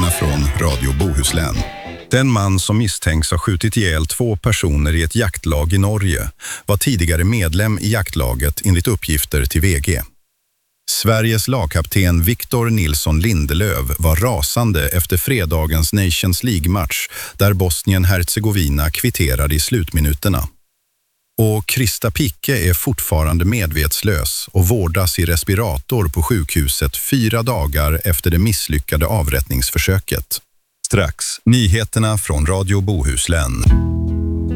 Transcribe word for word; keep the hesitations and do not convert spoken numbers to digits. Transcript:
Nyheterna från Radio Bohuslän. Den man som misstänks ha skjutit ihjäl två personer i ett jaktlag i Norge var tidigare medlem i jaktlaget enligt uppgifter till V G. Sveriges lagkapten Victor Nilsson Lindelöf var rasande efter fredagens Nations League-match där Bosnien-Herzegovina kvitterade i slutminuterna. Och Krista Picke är fortfarande medvetslös och vårdas i respirator på sjukhuset fyra dagar efter det misslyckade avrättningsförsöket. Strax, nyheterna från Radio Bohuslän.